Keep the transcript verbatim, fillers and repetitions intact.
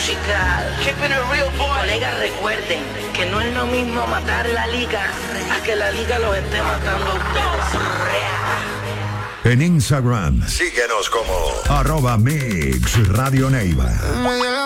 musical. Keeping it real, boy. Colegas, recuerden que no es lo mismo matar la liga a que la liga los esté matando a ustedes. En Instagram, síguenos como arroba Mix Radio Neiva.